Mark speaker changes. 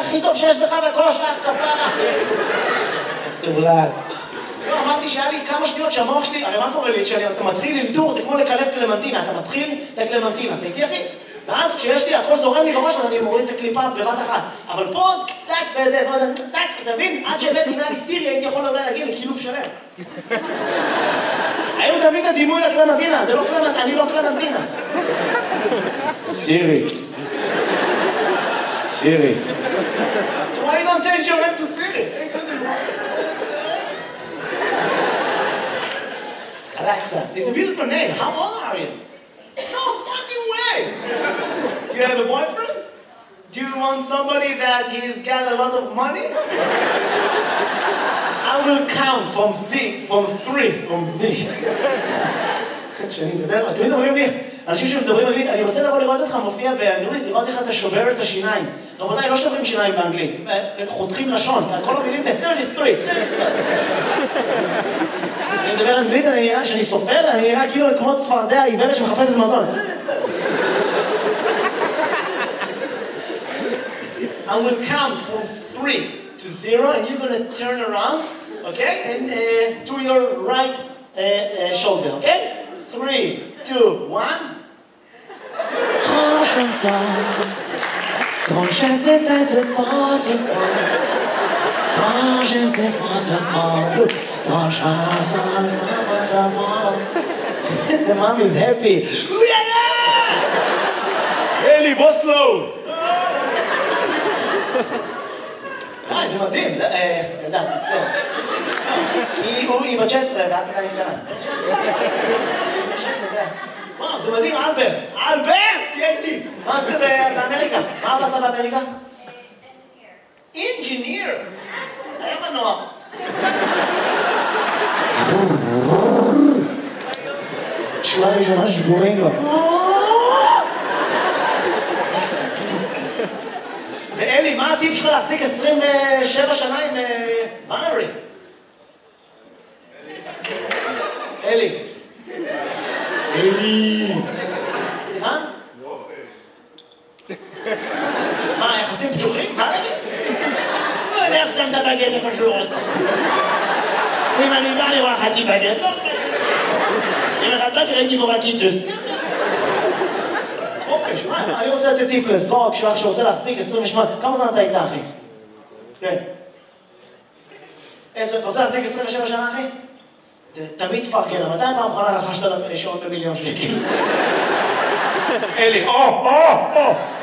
Speaker 1: הכי טוב שיש בך בכושר, כפרה. תאולד. לא, אמרתי שהיה לי כמה שניות שהמוח שלי, הרי מה קורה לי? כשאתה מתחיל ללדור, זה כמו לקלף קלמנטינה, אתה מתחיל את הקלמנטינה, אתה איתי אחי? ואז כשיש לי הכל זורם לי בראש, אז אני מוריד את הקליפה בבת אחת. אבל פה, טק, וזה, טק, אתה מבין? עד שהבאתי, אם היה לי סירי, הייתי יכול אולי להגיע לקילוף שלם. היום תביא את הדימוי לקלמנטינה, זה לא קלמנטינה, אני לא קלמנטינה. סירי. סירי. So why you don't change your name to Siri? Alexa, it's a beautiful name. How old are you? No fucking way! Do you have a boyfriend? Do you want somebody that he's got a lot of money? I will count from three. כשאני מדבר, תמיד אומרים לי, אנשים שמדברים אנגלית, אני רוצה לבוא לראות אותך מופיע באנגלית, לראות איך אתה שובר את השיניים. רבותיי, לא שוברים שיניים באנגלית, חותכים לשון, כל המילים זה 33. אני מדבר אנגלית, אני נראה שאני סופר, אני נראה כאילו כמו צפרדע עיוורת שמחפשת מזון. I will count from 3 to 0 and you're going to turn around, okay? And to your right shoulder, okay? 3, 2, 1. Quand je sais faire ce fort, ce fort. Quand je sais faire ce fort. Quand je sais ce fort. The mom is happy. Eli, בוא slow. זה מדהים. אלדד, תצטער. כי היא בת 16 ואת עדיין קטנה. 16 זה. וואו, זה מדהים, אלברט. אלברט! תהיה איתי. מה עשית באמריקה? מה אבא עשה באמריקה? אינג'יניר. היה מנוע. שורה ראשונה שבורים לו. ואלי, מה הטיפ שלך להחזיק 27 שנה עם בנרי? אלי. אלי. סליחה? מה, יחסים פתוחים? בנרי? לא יודע איך שם את הבגט איפה שהוא רוצה. אם אני בא לראה חצי בגט, לא בגט. אם אחד בגט ראיתי בו בקיטוס. חופש, מה? אני רוצה לתת טיפ לזוג שלך שרוצה להחזיק 28... כמה זמן אתה איתה, אחי? כן. אתה רוצה להחזיק 27 שנה, אחי? תמיד תפרגן, מתי פעם אחרונה רכשת שעון ב1,000,000 שקל? אלי, או!